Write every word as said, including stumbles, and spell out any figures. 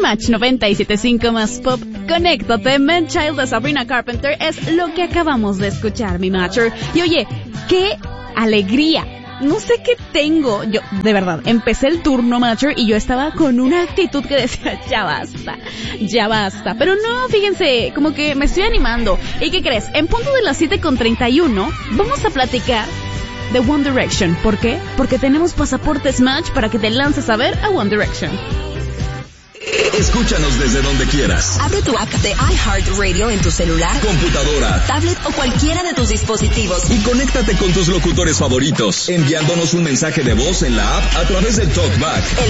Match noventa y siete punto cinco más pop. Conéctate, Man Child de Sabrina Carpenter es lo que acabamos de escuchar, mi Matcher. Y oye, qué alegría. No sé qué tengo. Yo, de verdad, empecé el turno, Matcher, y yo estaba con una actitud que decía, ya basta, ya basta. Pero no, fíjense, como que me estoy animando. ¿Y qué crees? En punto de las siete con treinta y uno, vamos a platicar de One Direction. ¿Por qué? Porque tenemos pasaportes Match para que te lances a ver a One Direction. Escúchanos desde donde quieras. Abre tu app de iHeartRadio en tu celular, computadora, tablet o cualquiera de tus dispositivos y conéctate con tus locutores favoritos, enviándonos un mensaje de voz en la app a través del TalkBack. El